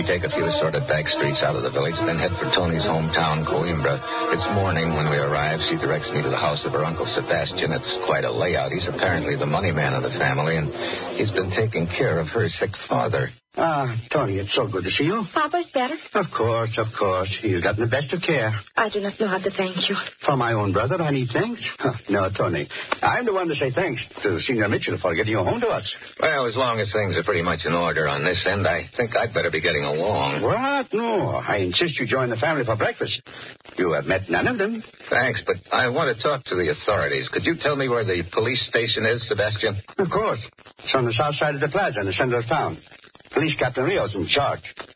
Take a few assorted back streets out of the village, then head for Tony's hometown, Coimbra. It's morning when we arrive. She directs me to the house of her Uncle Sebastian. It's quite a layout. He's apparently the money man of the family, and he's been taking care of her sick father. Tony, it's so good to see you. Papa's better? Of course. He's gotten the best of care. I do not know how to thank you. For my own brother, I need thanks? No, Tony. I'm the one to say thanks to Senior Mitchell for getting you home to us. Well, as long as things are pretty much in order on this end, I think I'd better be getting along. What? No. I insist you join the family for breakfast. You have met none of them. Thanks, but I want to talk to the authorities. Could you tell me where the police station is, Sebastian? Of course. It's on the south side of the plaza in the center of town. Police Captain Rios in charge.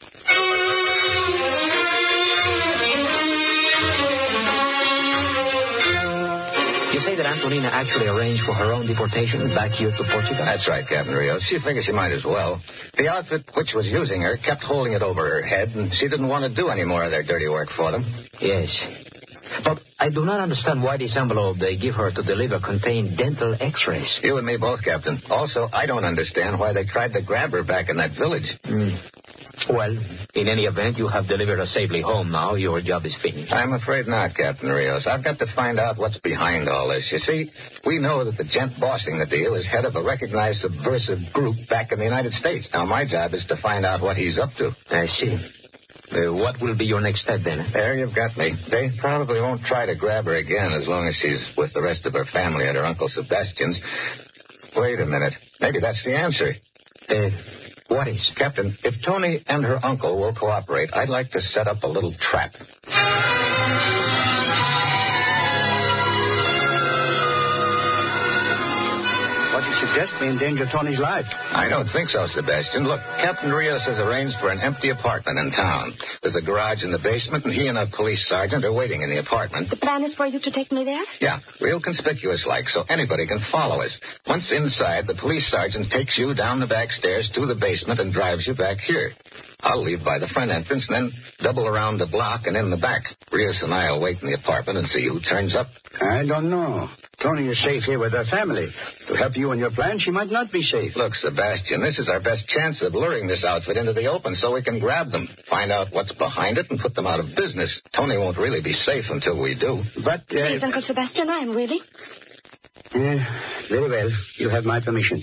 You say that Antonina actually arranged for her own deportation back here to Portugal? That's right, Captain Rios. She figures she might as well. The outfit which was using her kept holding it over her head, and she didn't want to do any more of their dirty work for them. Yes. But I do not understand why this envelope they give her to deliver contained dental x-rays. You and me both, Captain. Also, I don't understand why they tried to grab her back in that village. Well, in any event, you have delivered her safely home now. Your job is finished. I'm afraid not, Captain Rios. I've got to find out what's behind all this. You see, we know that the gent bossing the deal is head of a recognized subversive group back in the United States. Now, my job is to find out what he's up to. I see. What will be your next step, then? There, you've got me. They probably won't try to grab her again as long as she's with the rest of her family at her Uncle Sebastian's. Wait a minute. Maybe that's the answer. What is? Captain, if Tony and her uncle will cooperate, I'd like to set up a little trap. What do you suggest may endanger Tony's life? I don't think so, Sebastian. Look, Captain Rios has arranged for an empty apartment in town. There's a garage in the basement, and he and a police sergeant are waiting in the apartment. The plan is for you to take me there? Yeah, real conspicuous-like, so anybody can follow us. Once inside, the police sergeant takes you down the back stairs to the basement and drives you back here. I'll leave by the front entrance and then double around the block and in the back. Rios and I will wait in the apartment and see who turns up. I don't know. Tony is safe here with her family. To help you in your plan, she might not be safe. Look, Sebastian, this is our best chance of luring this outfit into the open so we can grab them, find out what's behind it, and put them out of business. Tony won't really be safe until we do. But, Please, Uncle Sebastian, I am willing. Very well. You have my permission.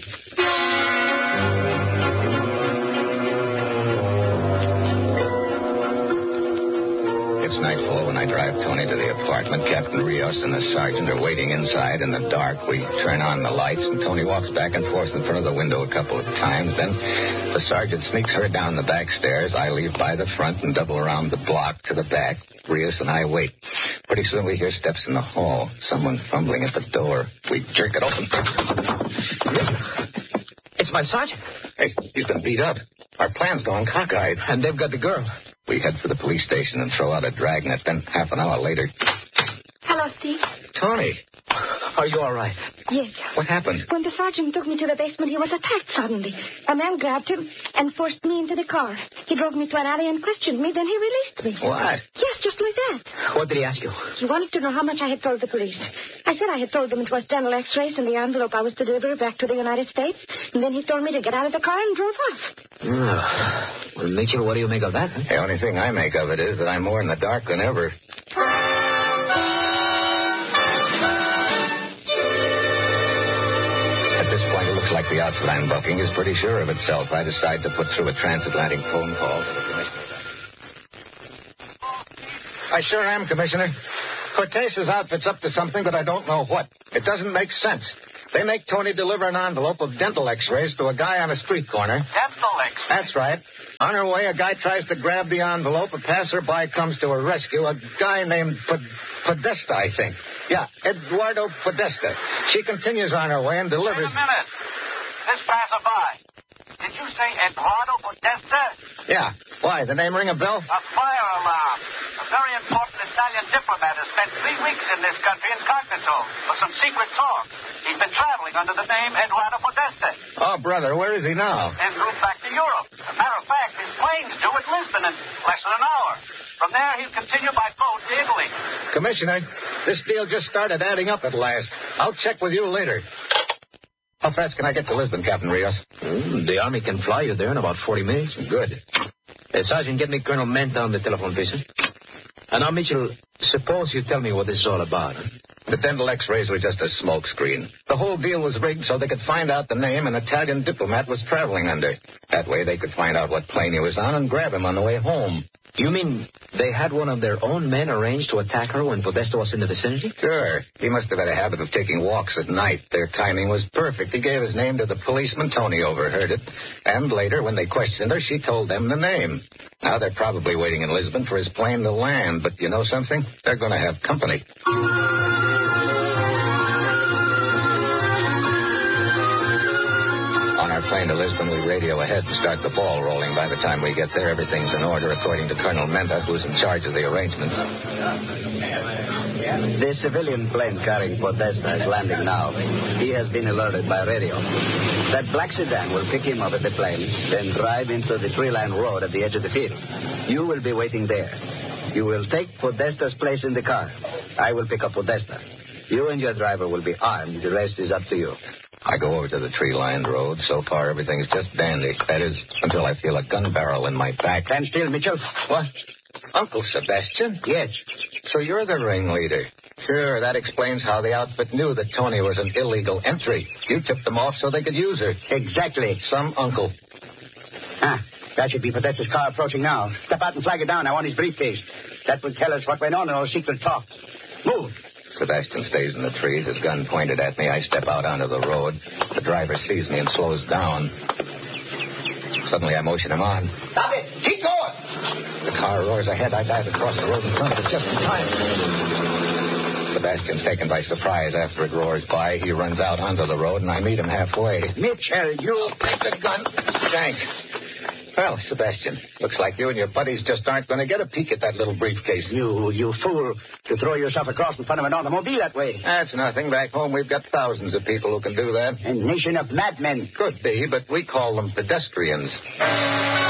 It's nightfall when I drive Tony to the apartment. Captain Rios and the sergeant are waiting inside in the dark. We turn on the lights, and Tony walks back and forth in front of the window a couple of times. Then the sergeant sneaks her down the back stairs. I leave by the front and double around the block to the back. Rios and I wait. Pretty soon we hear steps in the hall. Someone fumbling at the door. We jerk it open. It's my sergeant. Hey, he's been beat up. Our plan's gone cockeyed. And they've got the girl. We head for the police station and throw out a dragnet. Then half an hour later... Hello, Steve. Tony. Are you all right? Yes. What happened? When the sergeant took me to the basement, he was attacked suddenly. A man grabbed him and forced me into the car. He drove me to an alley and questioned me, then he released me. What? Yes, just like that. What did he ask you? He wanted to know how much I had told the police. I said I had told them it was dental x-rays in the envelope I was to deliver back to the United States. And then he told me to get out of the car and drove off. Well, Mitchell, what do you make of that? Huh? The only thing I make of it is that I'm more in the dark than ever. At this point, it looks like the outfit I'm bucking is pretty sure of itself. I decide to put through a transatlantic phone call to the commissioner. I sure am, Commissioner. Cortez's outfit's up to something, but I don't know what. It doesn't make sense. They make Tony deliver an envelope of dental x-rays to a guy on a street corner. Dental x-rays? That's right. On her way, a guy tries to grab the envelope. A passerby comes to her rescue. A guy named Podesta, I think. Yeah, Eduardo Podesta. She continues on her way and delivers... Wait a minute. This passerby. Did you say Eduardo Podesta? Yeah. Why? The name ring a bell? A fire alarm. A very important Italian diplomat has spent 3 weeks in this country incognito for some secret talk. He's been traveling under the name Eduardo Podesta. Oh, brother, where is he now? En route back to Europe. As a matter of fact, his plane's due at Lisbon in less than an hour. From there, he'll continue by boat to Italy. Commissioner, this deal just started adding up at last. I'll check with you later. How fast can I get to Lisbon, Captain Rios? The Army can fly you there in about 40 minutes. Good. Sergeant, get me Colonel Menta on the telephone, please. And now, Mitchell, suppose you tell me what this is all about. Huh? The dental x-rays were just a smokescreen. The whole deal was rigged so they could find out the name an Italian diplomat was traveling under. That way they could find out what plane he was on and grab him on the way home. You mean they had one of their own men arranged to attack her when Podesta was in the vicinity? Sure. He must have had a habit of taking walks at night. Their timing was perfect. He gave his name to the policeman. Tony overheard it. And later, when they questioned her, she told them the name. Now they're probably waiting in Lisbon for his plane to land. But you know something? They're going to have company. On our plane to Lisbon, we radio ahead and start the ball rolling. By the time we get there, everything's in order, according to Colonel Menta, who's in charge of the arrangements. The civilian plane carrying Podesta is landing now. He has been alerted by radio. That black sedan will pick him up at the plane, then drive into the tree-lined road at the edge of the field. You will be waiting there. You will take Podesta's place in the car. I will pick up Podesta. You and your driver will be armed. The rest is up to you. I go over to the tree-lined road. So far, everything's just dandy. That is, until I feel a gun barrel in my back. Stand still, Mitchell. What? Uncle Sebastian? Yes. So you're the ringleader. Sure, that explains how the outfit knew that Tony was an illegal entry. You tipped them off so they could use her. Exactly. Some uncle. That should be Podesta's car approaching now. Step out and flag it down. I want his briefcase. That would tell us what went on in our secret talk. Move. Sebastian stays in the trees, his gun pointed at me. I step out onto the road. The driver sees me and slows down. Suddenly, I motion him on. Stop it! Keep going! The car roars ahead. I dive across the road in front of it just in time. Sebastian's taken by surprise after it roars by. He runs out onto the road, and I meet him halfway. Mitchell, you... Take the gun. Thanks. Well, Sebastian, looks like you and your buddies just aren't going to get a peek at that little briefcase. You fool, to throw yourself across in front of an automobile that way. That's nothing. Back home, we've got thousands of people who can do that. A nation of madmen. Could be, but we call them pedestrians.